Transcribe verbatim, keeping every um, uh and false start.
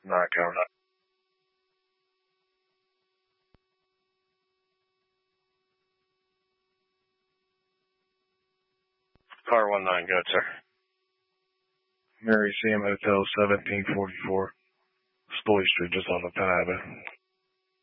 Not covered. Car one nine, go, sir. Mary Sam Hotel, seventeen forty-four. Story Street, just on the Penn Avenue.